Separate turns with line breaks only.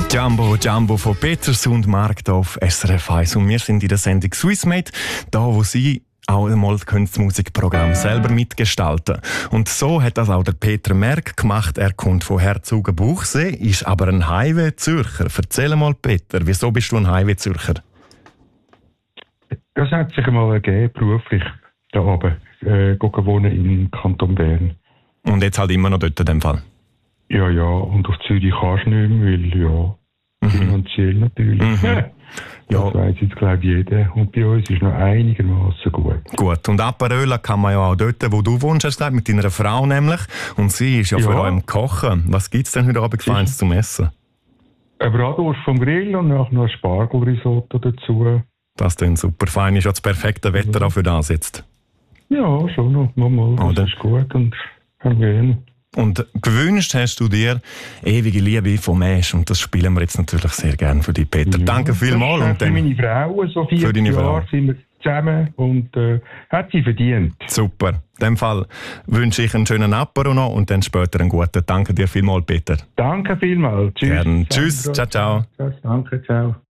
Jumbo Jumbo von Peters und Mark auf SRF 1. Und wir sind in der Sendung Swissmade, da wo Sie auch einmal das Musikprogramm selber mitgestalten. Und so hat das auch der Peter Merck gemacht. Er kommt von Herzogenbuchsee, ist aber ein Highway-Zürcher. Erzähl mal, Peter, wieso bist du ein Highway-Zürcher?
Das hat sich einmal ergeben, beruflich da oben, wohnen im Kanton Bern.
Und jetzt halt immer noch dort in dem Fall?
Ja, und auf Zürich kannst du nicht mehr, weil finanziell natürlich.
Ja.
Das weiss jetzt, glaube ich, jeder. Und bei uns ist noch einigermaßen gut.
Gut, und Aperöla kann man ja auch dort, wo du wohnst, hast du gesagt, mit deiner Frau nämlich. Und sie ist ja für euch im Kochen. Was gibt es denn heute Abend Feines zum Essen?
Eine Bratwurst vom Grill und noch ein Spargelrisotto dazu.
Das klingt super fein. Ist ja das perfekte Wetter auch für das jetzt.
Ja, schon noch. Mal. Das ist gut und gerne.
Und gewünscht hast du dir ewige Liebe vom Mesch. Und das spielen wir jetzt natürlich sehr gerne für dich, Peter. Ja, danke vielmals. Und
für meine Frau, so 40 Jahre sind wir zusammen und hat sie verdient.
Super. In dem Fall wünsche ich einen schönen Apero noch und dann später einen guten. Danke dir vielmals, Peter.
Danke vielmals. Tschüss.
Gern. Tschüss. Ciao, ciao.
Danke, ciao.